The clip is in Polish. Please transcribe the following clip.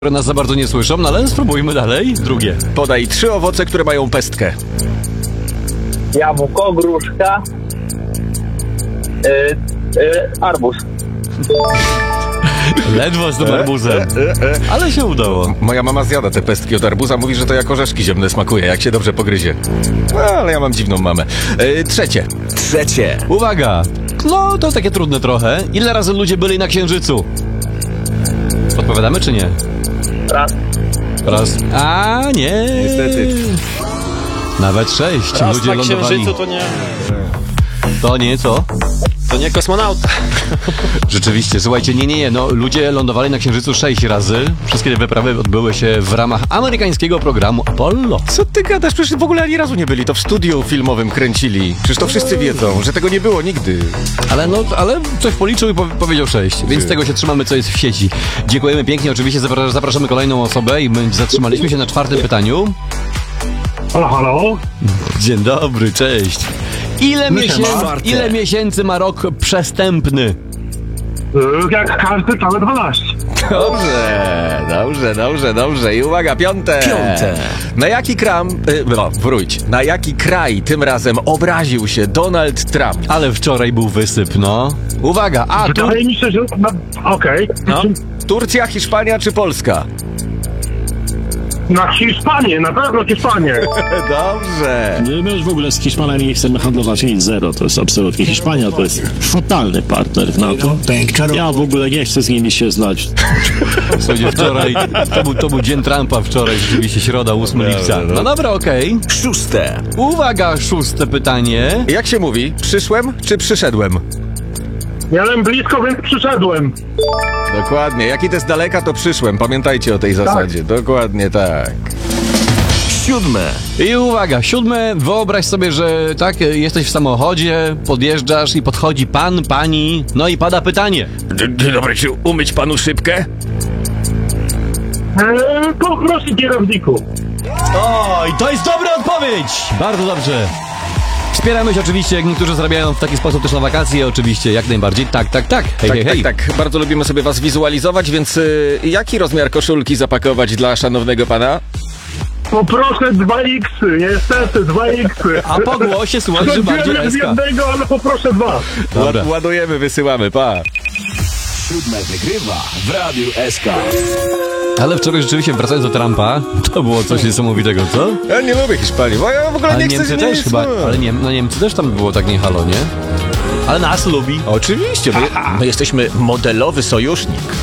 które nas za bardzo nie słyszą, no ale spróbujmy dalej. Drugie. Podaj 3 owoce, które mają pestkę. Jabłko, gruszka, arbuz. Ledwo z tym arbuzem, ale się udało. Moja mama zjada te pestki od arbuza, mówi, że to jak orzeszki ziemne smakuje, jak się dobrze pogryzie. No, ale ja mam dziwną mamę. Trzecie. Uwaga! No, to takie trudne trochę. Ile razy ludzie byli na Księżycu? Odpowiadamy czy nie? Raz. A, nie. Niestety. Nawet 6. Raz Ludzie na lądowali. Księżycu to nie... To nie, co? To nie kosmonauta. Rzeczywiście, słuchajcie, nie. No, ludzie lądowali na Księżycu 6 razy. Wszystkie te wyprawy odbyły się w ramach amerykańskiego programu Apollo. Co ty gadasz? Przecież w ogóle ani razu nie byli. To w studiu filmowym kręcili. Przecież to wszyscy wiedzą, że tego nie było nigdy. Ale coś policzył i powiedział 6, więc tego się trzymamy, co jest w sieci. Dziękujemy pięknie, oczywiście zapraszamy kolejną osobę i my zatrzymaliśmy się na 4. pytaniu. Halo? Dzień dobry, cześć. Ile miesięcy ma rok przestępny? Jak każdy, całe 12. Dobrze. I uwaga, 5. Na jaki kraj tym razem obraził się Donald Trump? Ale wczoraj był wysyp, no. Uwaga, Wydaje mi się, że... Okej. No. Turcja, Hiszpania czy Polska? Na Hiszpanię, na pewno Hiszpanię. Dobrze. My już w ogóle z Hiszpanami nie chcemy handlować nic zero, to jest absolutnie. Hiszpania to jest fatalny partner w NATO. Ja w ogóle nie chcę z nimi się znać. Słuchajcie, wczoraj, to był dzień Trumpa wczoraj, rzeczywiście środa, 8 lipca. No dobra, okej. 6. Uwaga, 6. pytanie. Jak się mówi? Przyszłem czy przyszedłem? Miałem blisko, więc przyszedłem. Dokładnie. Jak idę z daleka, to przyszłem. Pamiętajcie o tej zasadzie. Dokładnie tak. 7. I uwaga, 7. Wyobraź sobie, że tak, jesteś w samochodzie, podjeżdżasz i podchodzi pan, pani, no i pada pytanie. Dzień dobry, czy umyć panu szybkę? Poproszę kierowniku. O, i to jest dobra odpowiedź! Bardzo dobrze. Wspieramy się oczywiście, jak niektórzy zarabiają w taki sposób też na wakacje, oczywiście, jak najbardziej. Tak. Hej. Tak. Bardzo lubimy sobie was wizualizować, więc jaki rozmiar koszulki zapakować dla szanownego pana? Poproszę 2X, niestety 2X. A po głosie słuchaj, że bardziej z SK. jednego, ale poproszę 2. Dobra. Ładujemy, wysyłamy, pa. 7 wygrywa w Radiu SK. Ale wczoraj rzeczywiście, wracając do Trumpa, to było coś niesamowitego, co? Ja nie lubię Hiszpanii, bo ja w ogóle Ale nie chcę... Niemcy też chyba, ale Niemcy też tam było tak nie halo, nie? Ale nas lubi. Oczywiście, my jesteśmy modelowy sojusznik.